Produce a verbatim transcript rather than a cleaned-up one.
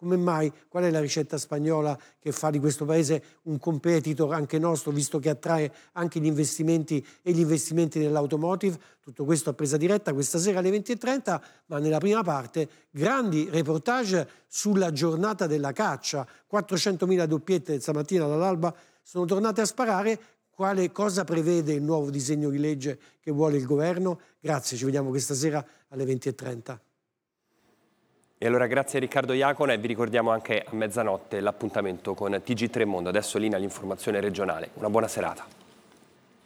come mai, qual è la ricetta spagnola che fa di questo paese un competitor anche nostro, visto che attrae anche gli investimenti e gli investimenti nell'automotive. Tutto questo a presa diretta questa sera alle venti e trenta, ma nella prima parte grandi reportage sulla giornata della caccia. quattrocentomila doppiette stamattina dall'alba sono tornate a sparare. Quale cosa prevede il nuovo disegno di legge che vuole il governo? Grazie, ci vediamo questa sera alle venti e trenta. E allora grazie a Riccardo Iacona e vi ricordiamo anche a mezzanotte l'appuntamento con T G tre Mondo. Adesso linea l'informazione regionale. Una buona serata.